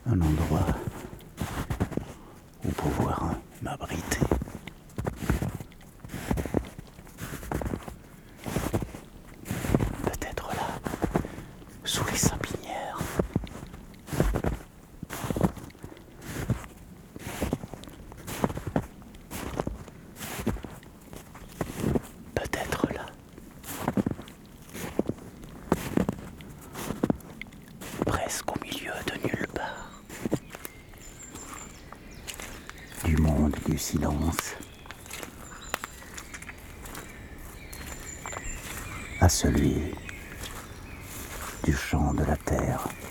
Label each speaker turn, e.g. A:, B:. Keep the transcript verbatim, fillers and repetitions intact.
A: un endroit où pouvoir m'abriter. Peut-être là, sous les sapinières. Peut-être là. Presque au milieu de nulle part. Du monde du silence à celui du chant de la terre.